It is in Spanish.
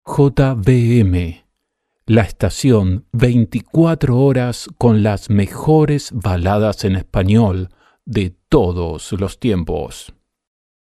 JBM, la estación 24 horas con las mejores baladas en español de todos los tiempos.